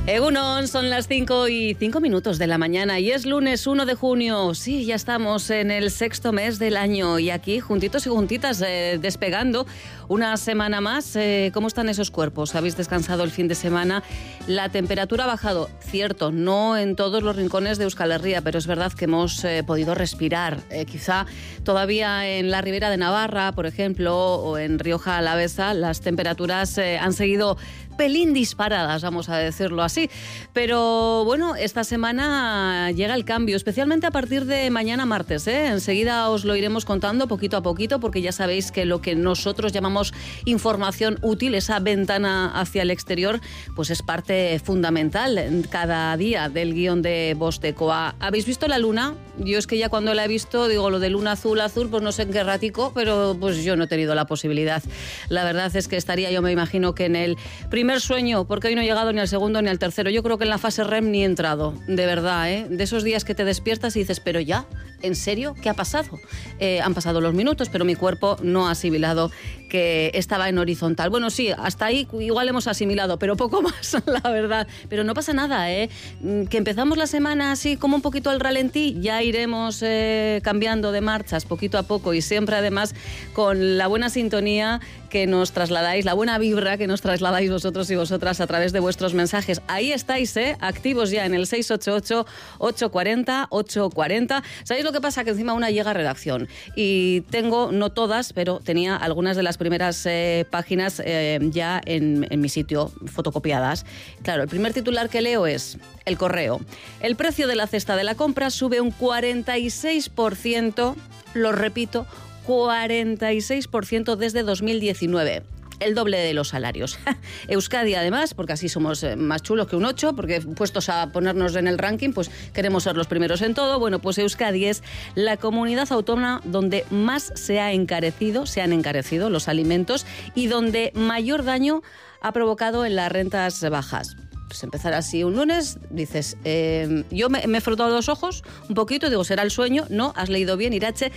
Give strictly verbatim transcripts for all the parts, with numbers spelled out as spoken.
Egunon, son las cinco y cinco minutos de la mañana y es lunes uno de junio. Sí, ya estamos en el sexto mes del año y aquí, juntitos y juntitas, eh, despegando una semana más. Eh, ¿Cómo están esos cuerpos? ¿Habéis descansado el fin de semana? La temperatura ha bajado, cierto, no en todos los rincones de Euskal Herria, pero es verdad que hemos eh, podido respirar. Eh, quizá todavía en la Ribera de Navarra, por ejemplo, o en Rioja Alavesa, las temperaturas eh, han seguido pelín disparadas, vamos a decirlo así. Pero bueno, esta semana llega el cambio, especialmente a partir de mañana martes, ¿eh? Enseguida os lo iremos contando poquito a poquito, porque ya sabéis que lo que nosotros llamamos información útil, esa ventana hacia el exterior, pues es parte fundamental cada día del guión de Bostekoa. ¿Habéis visto la luna? Yo es que ya cuando la he visto, digo, lo de luna azul, azul, pues no sé en qué ratico, pero pues yo no he tenido la posibilidad. La verdad es que estaría, yo me imagino que en el primer sueño, porque hoy no he llegado ni al segundo ni al tercero. Yo creo que en la fase R E M ni he entrado, de verdad, ¿eh? De esos días que te despiertas y dices, pero ya, ¿en serio? ¿Qué ha pasado? Eh, han pasado los minutos, pero mi cuerpo no ha asimilado que estaba en horizontal. Bueno, sí, hasta ahí igual hemos asimilado, pero poco más, la verdad. Pero no pasa nada, ¿eh? Que empezamos la semana así como un poquito al ralentí, ya iremos eh, cambiando de marchas poquito a poco y siempre además con la buena sintonía que nos trasladáis, la buena vibra que nos trasladáis vosotros y vosotras a través de vuestros mensajes. Ahí estáis, ¿eh? Activos ya en el seis ocho ocho, ocho cuatro cero, ocho cuatro cero. ¿Sabéis lo que pasa? Que encima una llega a redacción y tengo, no todas, pero tenía algunas de las primeras eh, páginas eh, ya en, en mi sitio fotocopiadas. Claro, el primer titular que leo es el correo. El precio de la cesta de la compra sube un cuarenta y seis por ciento, lo repito, cuarenta y seis por ciento desde dos mil diecinueve. El doble de los salarios. Euskadi, además, porque así somos más chulos que un ocho, porque puestos a ponernos en el ranking, pues queremos ser los primeros en todo. Bueno, pues Euskadi es la comunidad autónoma donde más se ha encarecido, se han encarecido los alimentos y donde mayor daño ha provocado en las rentas bajas. Pues empezar así un lunes, dices, eh, yo me, me he frotado los ojos un poquito, digo, ¿será el sueño? No, has leído bien, Irache.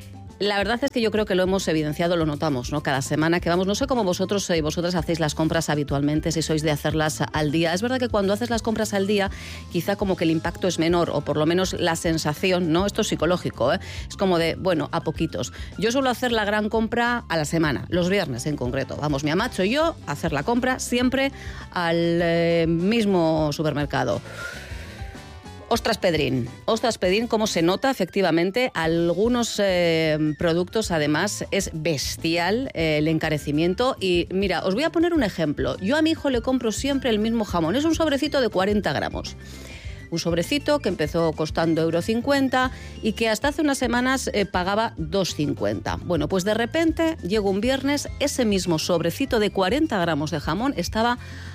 La verdad es que yo creo que lo hemos evidenciado, lo notamos, ¿no? Cada semana que vamos, no sé cómo vosotros y vosotras hacéis las compras habitualmente, si sois de hacerlas al día. Es verdad que cuando haces las compras al día, quizá como que el impacto es menor, o por lo menos la sensación, ¿no? Esto es psicológico, ¿eh? Es como de, bueno, a poquitos. Yo suelo hacer la gran compra a la semana, los viernes en concreto. Vamos, mi amacho y yo a hacer la compra siempre al eh, mismo supermercado. Ostras Pedrín, Ostras Pedrín, cómo se nota efectivamente, algunos eh, productos además es bestial eh, el encarecimiento y mira, os voy a poner un ejemplo. Yo a mi hijo le compro siempre el mismo jamón, es un sobrecito de cuarenta gramos. Un sobrecito que empezó costando uno cincuenta y que hasta hace unas semanas eh, pagaba dos cincuenta. Bueno, pues de repente llegó un viernes, ese mismo sobrecito de cuarenta gramos de jamón estaba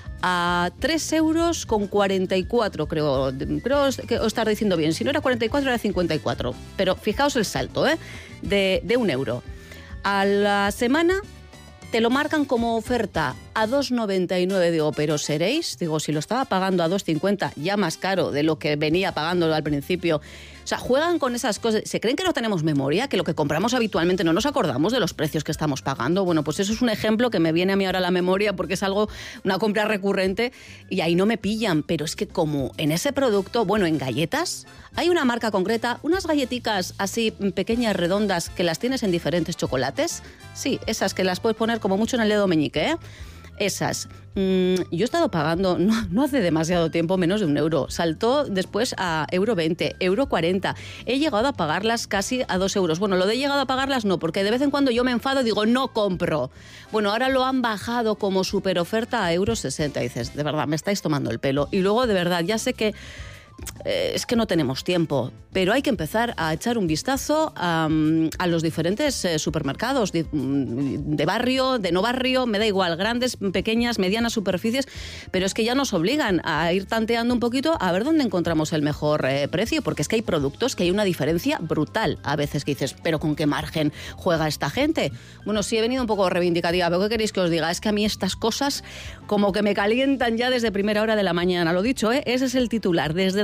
a tres euros con cuarenta y cuatro, creo, creo que os estaré diciendo bien. Si no era cuarenta y cuatro, era cincuenta y cuatro. Pero fijaos el salto, ¿eh? De, de un euro. A la semana te lo marcan como oferta a dos noventa y nueve. Digo, pero seréis, digo, si lo estaba pagando a dos cincuenta, ya más caro de lo que venía pagándolo al principio. O sea, juegan con esas cosas. ¿Se creen que no tenemos memoria? ¿Que lo que compramos habitualmente no nos acordamos de los precios que estamos pagando? Bueno, pues eso es un ejemplo que me viene a mí ahora a la memoria porque es algo, una compra recurrente y ahí no me pillan. Pero es que como en ese producto, bueno, en galletas, hay una marca concreta, unas galletitas así pequeñas, redondas, que las tienes en diferentes chocolates. Sí, esas que las puedes poner como mucho en el dedo meñique, ¿eh? Esas. Mm, yo he estado pagando, no, no hace demasiado tiempo, menos de un euro. Saltó después a euro veinte, euro cuarenta. He llegado a pagarlas casi a dos euros. Bueno, lo de he llegado a pagarlas no, porque de vez en cuando yo me enfado y digo, no compro. Bueno, ahora lo han bajado como super oferta a euro sesenta. Y dices, de verdad, me estáis tomando el pelo. Y luego, de verdad, ya sé que Eh, es que no tenemos tiempo, pero hay que empezar a echar un vistazo a, a los diferentes eh, supermercados de, de barrio, de no barrio, me da igual, grandes, pequeñas, medianas superficies, pero es que ya nos obligan a ir tanteando un poquito a ver dónde encontramos el mejor eh, precio, porque es que hay productos que hay una diferencia brutal a veces que dices, pero ¿con qué margen juega esta gente? Bueno, sí he venido un poco reivindicativa, pero ¿qué queréis que os diga? Es que a mí estas cosas como que me calientan ya desde primera hora de la mañana, lo dicho, ¿eh? Ese es el titular, desde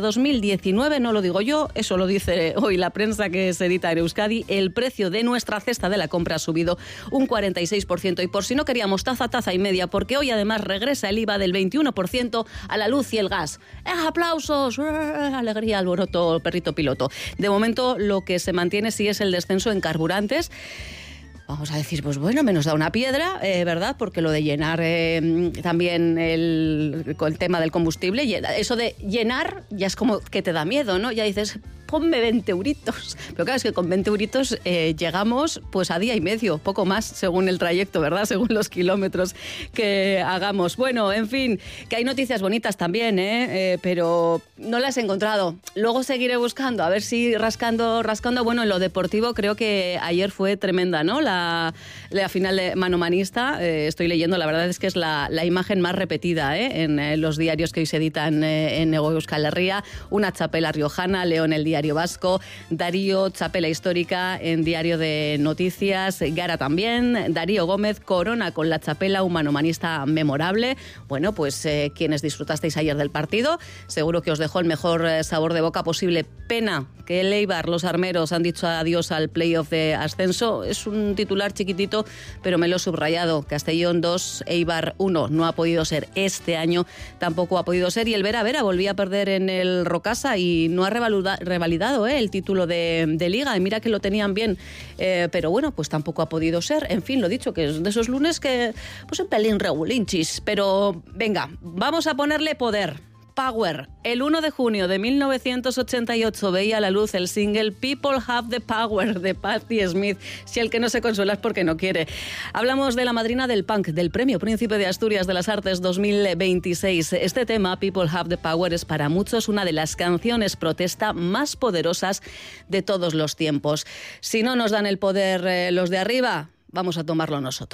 dos mil diecinueve, no lo digo yo, eso lo dice hoy la prensa que se edita en Euskadi, el precio de nuestra cesta de la compra ha subido un cuarenta y seis por ciento. Y por si no queríamos taza, taza y media, porque hoy además regresa el I V A del veintiuno por ciento a la luz y el gas. ¡Eh, aplausos! ¡Eh, alegría, alboroto, perrito piloto! De momento lo que se mantiene sí es el descenso en carburantes. Vamos a decir, pues bueno, menos da una piedra, eh, ¿verdad? Porque lo de llenar eh, también el, el tema del combustible, eso de llenar ya es como que te da miedo, ¿no? Ya dices, ponme veinte euritos. Pero claro, es que con veinte euritos eh, llegamos pues a día y medio, poco más según el trayecto, ¿verdad? Según los kilómetros que hagamos. Bueno, en fin, que hay noticias bonitas también, ¿eh? Eh, pero no las he encontrado. Luego seguiré buscando, a ver si rascando, rascando. Bueno, en lo deportivo creo que ayer fue tremenda, ¿no? La, la final de manomanista, eh, estoy leyendo, la verdad es que es la, la imagen más repetida ¿eh? en eh, los diarios que hoy se editan eh, en Euskal Herria. Una txapela riojana, León el Diario Vasco, Darío, txapela histórica en Diario de Noticias, Gara también, Darío Gómez, corona con la txapela, un manomanista memorable. Bueno, pues eh, quienes disfrutasteis ayer del partido, seguro que os dejó el mejor eh, sabor de boca posible. Pena que el Eibar, los armeros, han dicho adiós al playoff de ascenso. Es un titular chiquitito, pero me lo he subrayado. Castellón dos, Eibar uno. No ha podido ser este año, tampoco ha podido ser. Y el Vera Vera volvía a perder en el Rocasa y no ha revalidado eh, el título de, de Liga. Y mira que lo tenían bien, eh, pero bueno, pues tampoco ha podido ser. En fin, lo dicho, que es de esos lunes que pues un pelín regulinchis. Pero venga, vamos a ponerle poder. Power. El uno de junio de mil novecientos ochenta y ocho veía a la luz el single People Have the Power de Patti Smith. Si el que no se consuela es porque no quiere. Hablamos de la madrina del punk, del Premio Príncipe de Asturias de las Artes dos mil veintiséis. Este tema, People Have the Power, es para muchos una de las canciones protesta más poderosas de todos los tiempos. Si no nos dan el poder eh, los de arriba, vamos a tomarlo nosotros.